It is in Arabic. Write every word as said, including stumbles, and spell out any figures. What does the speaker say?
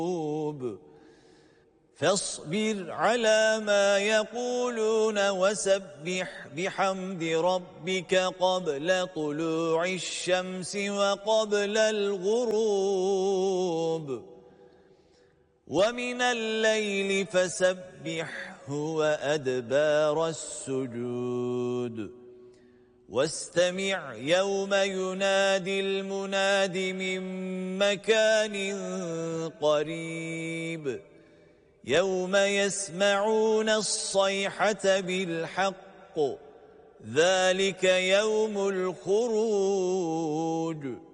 فاصبر على ما يقولون وسبح بحمد ربك قبل طلوع الشمس وقبل الغروب ومن الليل فسبحه وأدبار السجود واستمع يوم ينادي المناد من مكان قريب يوم يسمعون الصيحة بالحق ذلك يوم الخروج